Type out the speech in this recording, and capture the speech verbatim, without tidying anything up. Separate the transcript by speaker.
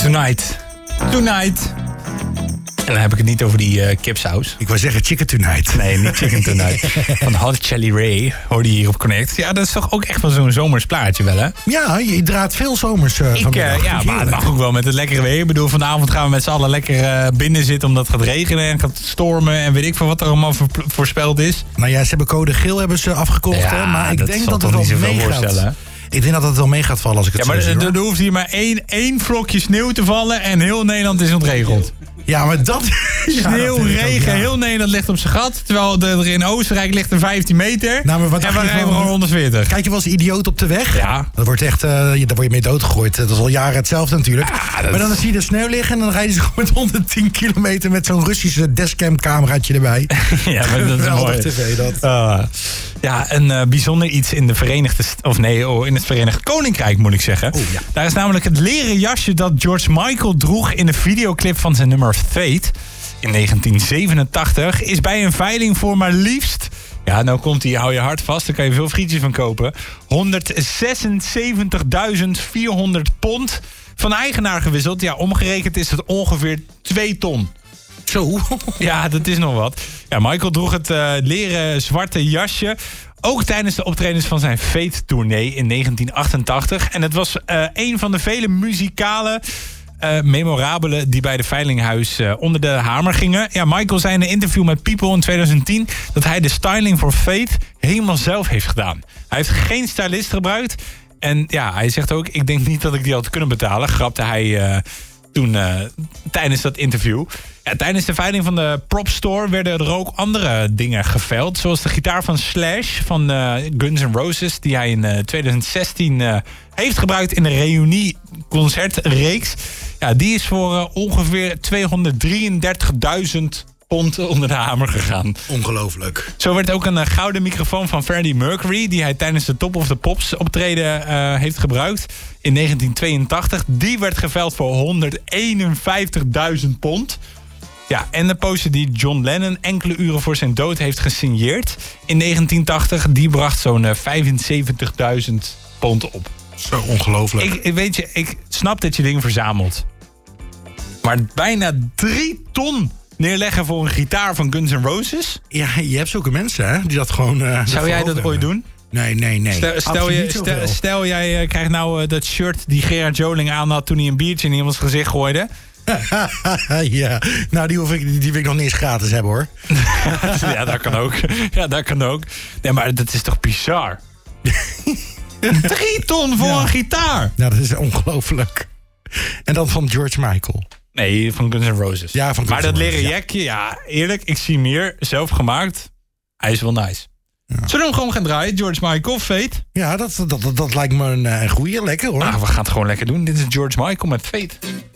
Speaker 1: Tonight. Tonight. En dan heb ik het niet over die uh, kipsaus.
Speaker 2: Ik wou zeggen Chicken Tonight.
Speaker 1: Nee, niet Chicken Tonight. Van Hot Jelly Ray hoorde je hier op Connect. Ja, dat is toch ook echt wel zo'n zomers plaatje wel, hè?
Speaker 2: Ja, je draait veel zomers uh,
Speaker 1: ik,
Speaker 2: van
Speaker 1: uh, Ja, maar het mag ook wel met het lekkere weer. Ik bedoel, vanavond gaan we met z'n allen lekker uh, binnen zitten... omdat het gaat regenen en gaat stormen... en weet ik veel wat er allemaal voor, voorspeld is.
Speaker 2: Nou ja, ze hebben code geel hebben ze afgekocht,
Speaker 1: ja,
Speaker 2: hè? Maar ik
Speaker 1: dat
Speaker 2: denk
Speaker 1: zal
Speaker 2: dat het wel meegaat. Ik denk dat het wel mee gaat vallen als ik het
Speaker 1: ja,
Speaker 2: zo zie.
Speaker 1: Maar er hoeft hier maar één, één vlokje sneeuw te vallen... en heel Nederland is ontregeld.
Speaker 2: Ja, maar dat...
Speaker 1: Sneeuw,
Speaker 2: ja, dat
Speaker 1: regen,
Speaker 2: ook, ja.
Speaker 1: Heel Nederland ligt op zijn gat. Terwijl er in Oostenrijk ligt er vijftien meter.
Speaker 2: Nou, maar wat
Speaker 1: en we rijden gewoon honderdveertig.
Speaker 2: Kijk je wel eens idioot op de weg?
Speaker 1: Ja.
Speaker 2: Dat wordt echt, uh, daar word je mee doodgegooid. Dat is al jaren hetzelfde natuurlijk. Ja, dat... Maar dan zie je de sneeuw liggen en dan rijden ze gewoon met honderdtien kilometer... met zo'n Russische dashcam-cameraatje erbij.
Speaker 1: Ja, maar dat is mooi.
Speaker 2: tv, dat.
Speaker 1: Uh, ja, een uh, bijzonder iets in de Verenigde... of nee, oh, in het Verenigd Koninkrijk moet ik zeggen.
Speaker 2: Oh, ja.
Speaker 1: Daar is namelijk het leren jasje dat George Michael droeg... in de videoclip van zijn nummer Fate... in negentien zevenentachtig is bij een veiling voor maar liefst... ja, nou komt die, hou je hart vast, daar kan je veel frietjes van kopen... honderdzesenzeventigduizend vierhonderd pond van eigenaar gewisseld. Ja, omgerekend is het ongeveer twee ton.
Speaker 2: Zo.
Speaker 1: Ja, dat is nog wat. Ja, Michael droeg het uh, leren zwarte jasje... ook tijdens de optredens van zijn Fate-tournee in negentien achtentachtig. En het was uh, een van de vele muzikale... Uh, memorabele die bij de Veilinghuis uh, onder de hamer gingen. Ja, Michael zei in een interview met People in twintig tien... dat hij de styling voor Fate helemaal zelf heeft gedaan. Hij heeft geen stylist gebruikt. En ja, hij zegt ook... ik denk niet dat ik die had kunnen betalen. Grapte hij uh, toen uh, tijdens dat interview. Ja, tijdens de veiling van de Prop Store... werden er ook andere dingen geveild. Zoals de gitaar van Slash van uh, Guns N' Roses... die hij in uh, twintig zestien uh, heeft gebruikt in de reunie-concertreeks... Ja, die is voor uh, ongeveer tweehonderddrieëndertigduizend pond onder de hamer gegaan.
Speaker 2: Ongelooflijk.
Speaker 1: Zo werd ook een uh, gouden microfoon van Freddie Mercury... die hij tijdens de Top of the Pops optreden uh, heeft gebruikt in negentien tweeëntachtig. Die werd geveild voor honderdeenenvijftigduizend pond. Ja, en de poster die John Lennon enkele uren voor zijn dood heeft gesigneerd... in negentien tachtig, die bracht zo'n uh, vijfenzeventigduizend pond op.
Speaker 2: Zo ongelooflijk.
Speaker 1: Ik, ik weet je, ik snap dat je dingen verzamelt. Maar bijna drie ton neerleggen voor een gitaar van Guns N' Roses?
Speaker 2: Ja, je hebt zulke mensen, hè, die dat gewoon... Uh,
Speaker 1: Zou jij dat
Speaker 2: hebben.
Speaker 1: ooit doen?
Speaker 2: Nee, nee, nee.
Speaker 1: Stel, stel, je, stel, stel jij uh, krijgt nou uh, dat shirt die Gerard Joling aan had... toen hij een biertje in iemands gezicht gooide.
Speaker 2: Ja, nou die, hoef ik, die, die wil ik nog niet eens gratis hebben, hoor.
Speaker 1: Ja, dat kan ook. Ja, dat kan ook. Nee, maar dat is toch bizar? Drie ton voor ja. een gitaar.
Speaker 2: Nou, dat is ongelooflijk. En dan van George Michael.
Speaker 1: Nee, van Guns N' Roses.
Speaker 2: Ja, van Guns
Speaker 1: maar dat
Speaker 2: Roses,
Speaker 1: leren
Speaker 2: ja.
Speaker 1: jekje, ja, eerlijk, ik zie meer zelf gemaakt. Hij is wel nice. Ja. Zullen we hem gewoon gaan draaien? George Michael, Fate?
Speaker 2: Ja, dat, dat, dat, dat lijkt me een uh, goeie. Lekker, hoor.
Speaker 1: Ah, we gaan het gewoon lekker doen. Dit is George Michael met Fate.